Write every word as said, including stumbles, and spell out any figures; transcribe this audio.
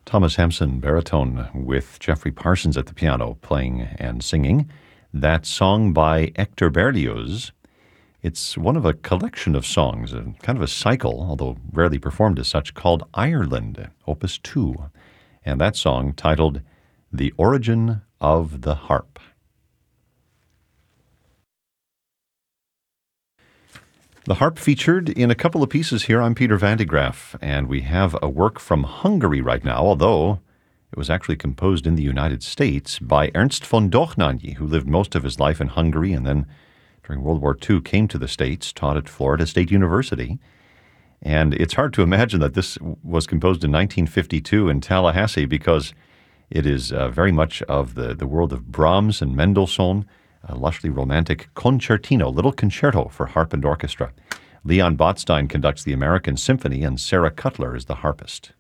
Thomas Hampson, baritone, with Jeffrey Parsons at the piano, playing and singing. That song by Hector Berlioz. It's one of a collection of songs, a kind of a cycle, although rarely performed as such, called Ireland, Opus two. And that song titled The Origin of the Harp. The harp featured in a couple of pieces here. I'm Peter Van de Graaff, and we have a work from Hungary right now, although it was actually composed in the United States by Ernst von Dohnányi, who lived most of his life in Hungary and then during World War Two came to the States, taught at Florida State University. And it's hard to imagine that this was composed in nineteen fifty-two in Tallahassee because it is uh, very much of the, the world of Brahms and Mendelssohn, a lushly romantic concertino, little concerto for harp and orchestra. Leon Botstein conducts the American Symphony, and Sarah Cutler is the harpist.